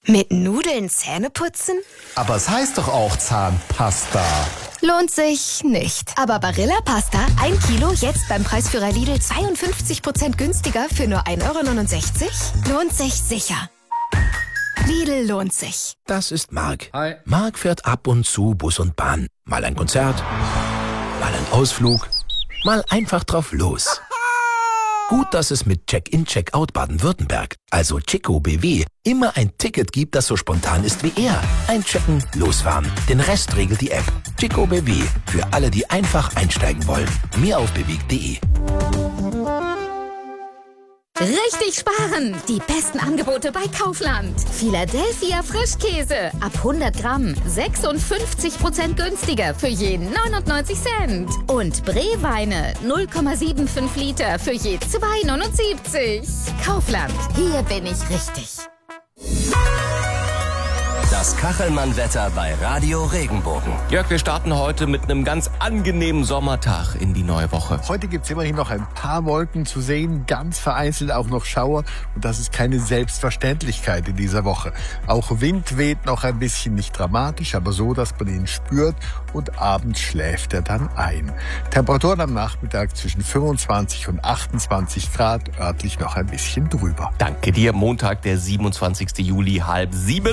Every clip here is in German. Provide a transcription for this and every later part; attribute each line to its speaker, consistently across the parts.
Speaker 1: Mit Nudeln Zähne putzen?
Speaker 2: Aber es heißt doch auch Zahnpasta.
Speaker 1: Lohnt sich nicht. Aber Barilla Pasta, 1 Kilo, jetzt beim Preisführer Lidl 52% günstiger für nur 1,69 €? Lohnt sich sicher. Lidl lohnt sich.
Speaker 3: Das ist Marc.
Speaker 4: Hi.
Speaker 3: Marc fährt ab und zu Bus und Bahn. Mal ein Konzert, mal ein Ausflug, mal einfach drauf los. Gut, dass es mit Check-in, Check-out Baden-Württemberg, also Chico BW, immer ein Ticket gibt, das so spontan ist wie er. Einchecken, losfahren. Den Rest regelt die App. Chico BW, für alle, die einfach einsteigen wollen. Mehr auf bewegt.de.
Speaker 5: Richtig sparen! Die besten Angebote bei Kaufland. Philadelphia Frischkäse. Ab 100 Gramm 56% günstiger für je 99 Cent. Und Breweine 0,75 Liter für je 2,79. Kaufland. Hier bin ich richtig.
Speaker 6: Das Kachelmann-Wetter bei Radio Regenbogen.
Speaker 7: Jörg, wir starten heute mit einem ganz angenehmen Sommertag in die neue Woche.
Speaker 8: Heute gibt's immerhin noch ein paar Wolken zu sehen, ganz vereinzelt auch noch Schauer. Und das ist keine Selbstverständlichkeit in dieser Woche. Auch Wind weht noch ein bisschen, nicht dramatisch, aber so, dass man ihn spürt. Und abends schläft er dann ein. Temperaturen am Nachmittag zwischen 25 und 28 Grad, örtlich noch ein bisschen drüber.
Speaker 7: Danke dir. Montag, der 27. Juli, 6:30.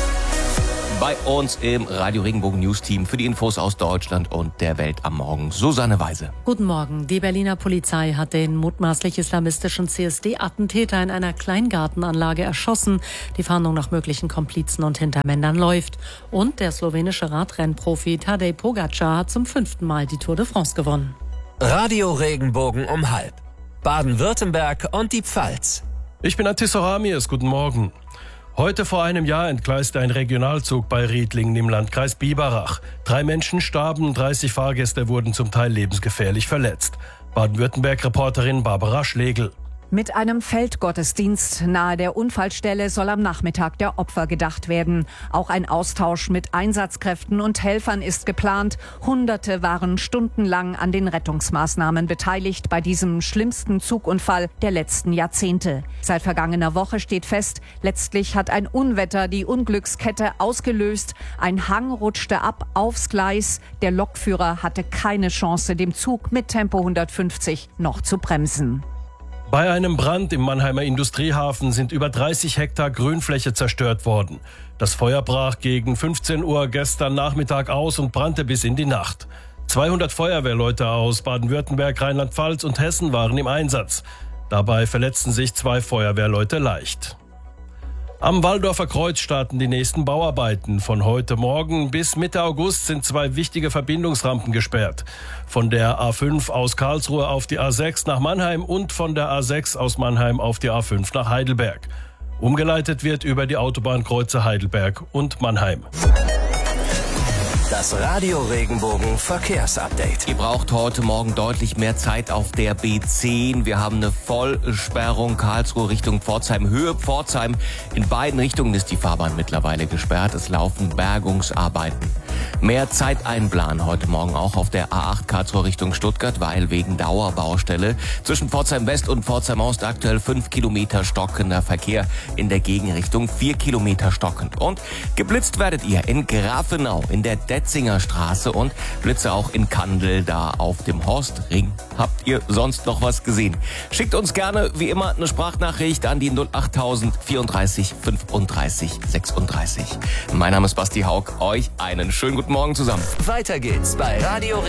Speaker 7: Bei uns im Radio Regenbogen News Team für die Infos aus Deutschland und der Welt am Morgen Susanne Weise.
Speaker 9: Guten Morgen. Die Berliner Polizei hat den mutmaßlich islamistischen CSD-Attentäter in einer Kleingartenanlage erschossen. Die Fahndung nach möglichen Komplizen und Hintermännern läuft. Und der slowenische Radrennprofi Tadej Pogačar hat zum 5. Mal die Tour de France gewonnen.
Speaker 6: Radio Regenbogen um 12:30. Baden-Württemberg und die Pfalz.
Speaker 10: Ich bin Antis Horamies, guten Morgen. Heute vor einem Jahr entgleiste ein Regionalzug bei Riedlingen im Landkreis Biberach. 3 Menschen starben, 30 Fahrgäste wurden zum Teil lebensgefährlich verletzt. Baden-Württemberg-Reporterin Barbara Schlegel.
Speaker 11: Mit einem Feldgottesdienst nahe der Unfallstelle soll am Nachmittag der Opfer gedacht werden. Auch ein Austausch mit Einsatzkräften und Helfern ist geplant. Hunderte waren stundenlang an den Rettungsmaßnahmen beteiligt bei diesem schlimmsten Zugunfall der letzten Jahrzehnte. Seit vergangener Woche steht fest, letztlich hat ein Unwetter die Unglückskette ausgelöst. Ein Hang rutschte ab aufs Gleis. Der Lokführer hatte keine Chance, dem Zug mit Tempo 150 noch zu bremsen.
Speaker 10: Bei einem Brand im Mannheimer Industriehafen sind über 30 Hektar Grünfläche zerstört worden. Das Feuer brach gegen 15 Uhr gestern Nachmittag aus und brannte bis in die Nacht. 200 Feuerwehrleute aus Baden-Württemberg, Rheinland-Pfalz und Hessen waren im Einsatz. Dabei verletzten sich 2 Feuerwehrleute leicht. Am Walldorfer Kreuz starten die nächsten Bauarbeiten. Von heute Morgen bis Mitte August sind 2 wichtige Verbindungsrampen gesperrt. Von der A5 aus Karlsruhe auf die A6 nach Mannheim und von der A6 aus Mannheim auf die A5 nach Heidelberg. Umgeleitet wird über die Autobahnkreuze Heidelberg und Mannheim.
Speaker 6: Das Radio Regenbogen Verkehrsupdate.
Speaker 7: Ihr braucht heute Morgen deutlich mehr Zeit auf der B10. Wir haben eine Vollsperrung Karlsruhe Richtung Pforzheim, Höhe Pforzheim. In beiden Richtungen ist die Fahrbahn mittlerweile gesperrt. Es laufen Bergungsarbeiten. Mehr Zeit einplanen heute Morgen auch auf der A8 Karlsruhe Richtung Stuttgart, weil wegen Dauerbaustelle zwischen Pforzheim West und Pforzheim Ost aktuell 5 Kilometer stockender Verkehr, in der Gegenrichtung 4 Kilometer stockend. Und geblitzt werdet ihr in Grafenau, in der Detzinger Straße und Blitze auch in Kandel, da auf dem Horstring. Habt ihr sonst noch was gesehen? Schickt uns gerne, wie immer, eine Sprachnachricht an die 08000 34 35 36. Mein Name ist Basti Haug. Euch einen schönen guten Morgen zusammen.
Speaker 6: Weiter geht's bei Radio